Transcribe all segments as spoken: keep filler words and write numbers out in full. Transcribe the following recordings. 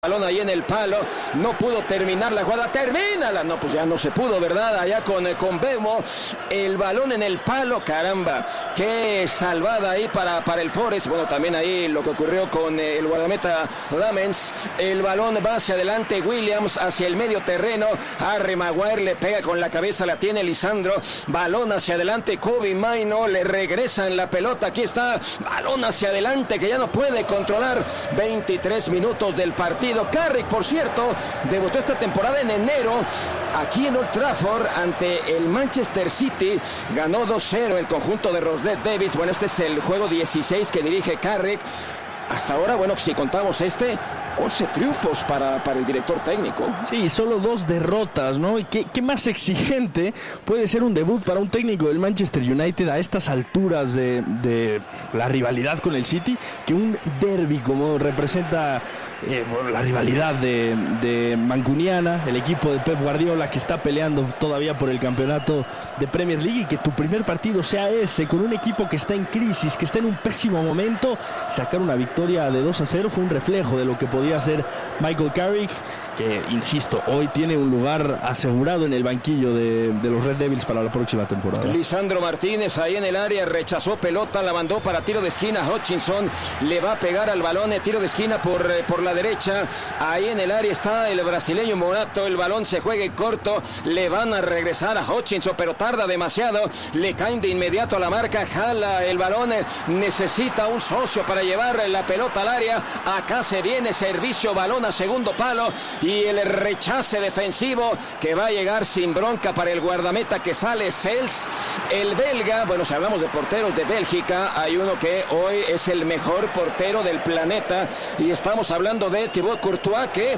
Balón ahí en el palo, no pudo terminar la jugada, termínala, no, pues ya no se pudo, ¿verdad? Allá con, con Bemo, el balón en el palo, caramba, qué salvada ahí para, para el Forest. Bueno, también ahí lo que ocurrió con el guardameta Lamens, el balón va hacia adelante, Williams hacia el medio terreno, Harry Maguire le pega con la cabeza, la tiene Lisandro, balón hacia adelante, Kobe Maino, le regresan la pelota, aquí está, balón hacia adelante que ya no puede controlar, veintitrés minutos del partido. Carrick, por cierto, debutó esta temporada en enero aquí en Old Trafford ante el Manchester City, ganó dos cero el conjunto de Ross Davis. Bueno, este es el juego dieciséis que dirige Carrick. Hasta ahora, bueno, si contamos este, once triunfos para, para el director técnico. Sí, solo dos derrotas, ¿no? ¿Y qué, qué más exigente puede ser un debut para un técnico del Manchester United a estas alturas de, de la rivalidad con el City que un derbi como representa eh, bueno, la rivalidad de, de Mancuniana, el equipo de Pep Guardiola que está peleando todavía por el campeonato de Premier League, y que tu primer partido sea ese con un equipo que está en crisis, que está en un pésimo momento. Sacar una victoria de dos a cero fue un reflejo de lo que podía hacer Michael Carrick, que, insisto, hoy tiene un lugar asegurado en el banquillo de, de los Red Devils para la próxima temporada. Lisandro Martínez ahí en el área, rechazó pelota, la mandó para tiro de esquina. Hutchinson le va a pegar al balón, tiro de esquina por, por la derecha. Ahí en el área está el brasileño Morato, el balón se juega en corto, le van a regresar a Hutchinson, pero tarda demasiado, le caen de inmediato a la marca, jala el balón, necesita un socio para llevar la pelota al área. Acá se viene servicio, balón a segundo palo y el rechace defensivo que va a llegar sin bronca para el guardameta que sale, Sels, el belga. Bueno, si hablamos de porteros de Bélgica, hay uno que hoy es el mejor portero del planeta y estamos hablando de Thibaut Courtois, que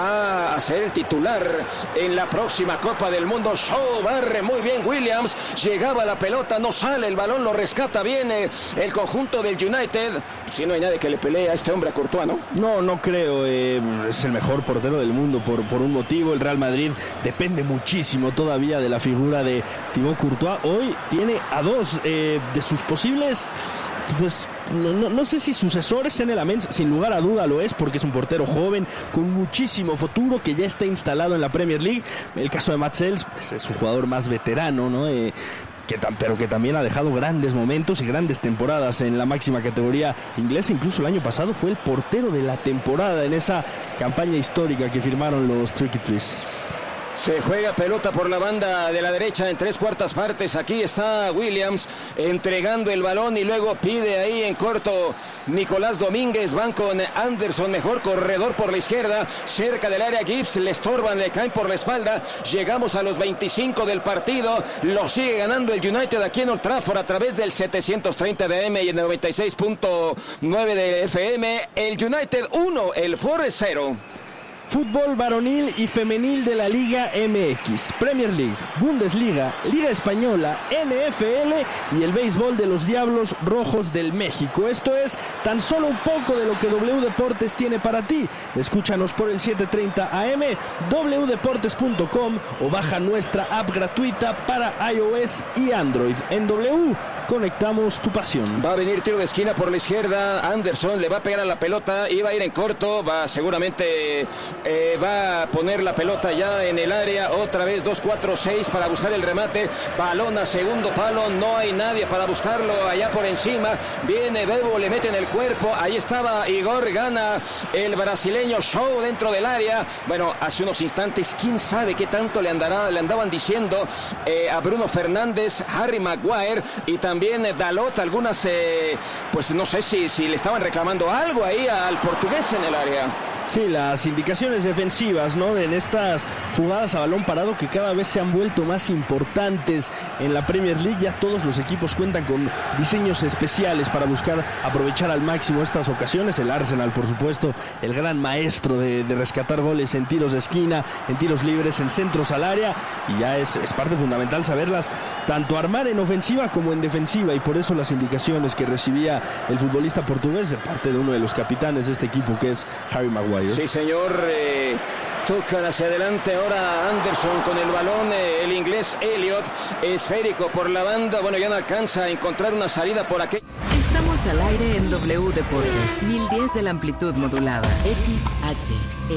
va a ser el titular en la próxima Copa del Mundo. Shaw barre muy bien Williams, llegaba la pelota, no sale el balón, lo rescata bien el conjunto del United. Si no hay nadie que le pelee a este hombre, a Courtois, ¿no? No, no creo, eh, es el mejor portero del mundo por, por un motivo. El Real Madrid depende muchísimo todavía de la figura de Thibaut Courtois. Hoy tiene a dos eh, de sus posibles, pues no, no, no sé si sucesores en el Lamens, sin lugar a duda lo es, porque es un portero joven con muchísimo futuro que ya está instalado en la Premier League. El caso de Matt Sels, pues es un jugador más veterano, ¿no? Eh, Que tam, pero que también ha dejado grandes momentos y grandes temporadas en la máxima categoría inglesa. Incluso el año pasado fue el portero de la temporada en esa campaña histórica que firmaron los Tricky Trees. Se juega pelota por la banda de la derecha en tres cuartas partes. Aquí está Williams entregando el balón y luego pide ahí en corto Nicolás Domínguez. Van con Anderson, mejor corredor por la izquierda, cerca del área. Gibbs le estorban, le caen por la espalda. Llegamos a los veinticinco del partido. Lo sigue ganando el United aquí en Old Trafford a través del setecientos treinta de A M y el noventa y seis punto nueve de F M. El United uno, el Forest cero. Fútbol varonil y femenil de la Liga M X, Premier League, Bundesliga, Liga Española, N F L y el béisbol de los Diablos Rojos del México. Esto es tan solo un poco de lo que W Deportes tiene para ti. Escúchanos por el setecientos treinta A M, w deportes punto com o baja nuestra app gratuita para iOS y Android. En W conectamos tu pasión. Va a venir tiro de esquina por la izquierda. Anderson le va a pegar a la pelota, iba a ir en corto, va seguramente eh, va a poner la pelota ya en el área. Otra vez dos cuatro seis para buscar el remate. Balón a segundo palo, no hay nadie para buscarlo allá por encima. Viene Bebo, le mete en el cuerpo. Ahí estaba Igor, gana el brasileño Shaw dentro del área. Bueno, hace unos instantes, quién sabe qué tanto le andará, le andaban diciendo eh, a Bruno Fernández, Harry Maguire y también También Dalot, algunas, eh, pues no sé si, si le estaban reclamando algo ahí al portugués en el área. Sí, las indicaciones defensivas, ¿no? En estas jugadas a balón parado que cada vez se han vuelto más importantes en la Premier League. Ya todos los equipos cuentan con diseños especiales para buscar aprovechar al máximo estas ocasiones. El Arsenal, por supuesto, el gran maestro de, de rescatar goles en tiros de esquina, en tiros libres, en centros al área. Y ya es, es parte fundamental saberlas tanto armar en ofensiva como en defensiva. Y por eso las indicaciones que recibía el futbolista portugués de parte de uno de los capitanes de este equipo, que es Harry Maguire. Sí, señor. Eh, tocan hacia adelante ahora Anderson con el balón. Eh, el inglés Elliot, esférico por la banda. Bueno, ya no alcanza a encontrar una salida por aquí. Estamos al aire en W Deportes. mil diez de la amplitud modulada. X H E